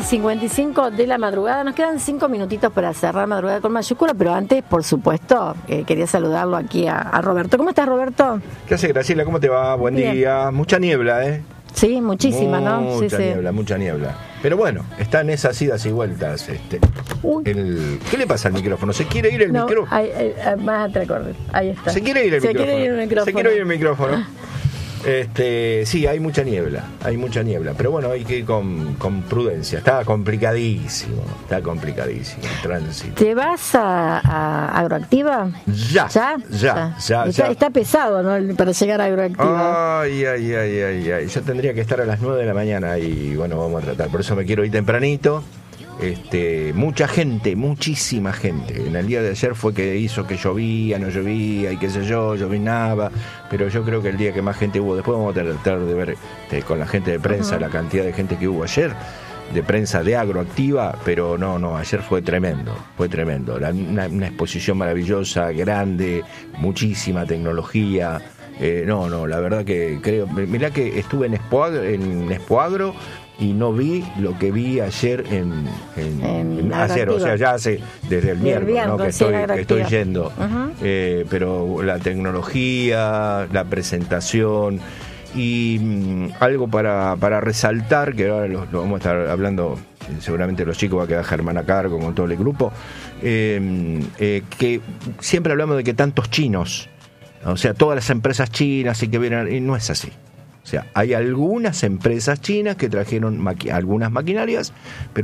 7:55 de la madrugada. Nos quedan 5 minutitos para cerrar Madrugada con Mayúscula, pero antes, por supuesto, quería saludarlo aquí a Roberto. ¿Cómo estás, Roberto? ¿Qué hace, Graciela? ¿Cómo te va? Buen día. Mucha niebla, ¿eh? Sí, muchísima, ¿no? Mucha niebla, mucha niebla. Pero bueno, están esas idas y vueltas. ¿Qué le pasa al micrófono? ¿Se quiere ir el micrófono? Más atrás, ahí está. ¿Se quiere ir el micrófono? Se quiere ir el micrófono. Sí, hay mucha niebla, pero bueno, hay que ir con prudencia. Está complicadísimo el tránsito. ¿Te vas a Agroactiva? Ya. Está pesado, ¿no? Para llegar a Agroactiva. Ay. Yo tendría que estar a las 9 de la mañana y bueno, vamos a tratar. Por eso me quiero ir tempranito. Muchísima gente. En el día de ayer fue que hizo que llovía, no llovía y qué sé yo, llovinaba, pero yo creo que el día que más gente hubo, después vamos a tratar de ver con la gente de prensa la cantidad de gente que hubo ayer, de prensa de Agroactiva, pero no, ayer fue tremendo, una exposición maravillosa, grande, muchísima tecnología. La verdad que creo, mirá que estuve en Expoagro y no vi lo que vi ayer ayer, o sea, ya hace desde el miércoles, ¿no? que estoy yendo. Pero la tecnología, la presentación y algo para resaltar, que ahora lo vamos a estar hablando, seguramente los chicos va a quedar Germán a cargo con todo el grupo, que siempre hablamos de que tantos chinos, o sea, todas las empresas chinas y que vienen, y no es así. O sea, hay algunas empresas chinas que trajeron algunas maquinarias, pero